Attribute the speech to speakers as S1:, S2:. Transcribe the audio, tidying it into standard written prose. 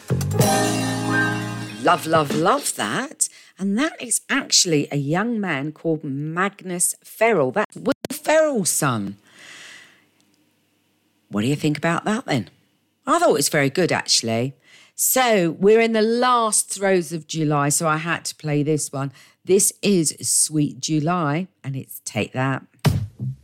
S1: Love, love, love that. And that is actually a young man called Magnus Ferrell. That's Will Ferrell's son. What do you think about that then? I thought it was very good, actually. So we're in the last throes of July, so I had to play this one. This is Sweet July, and it's Take That.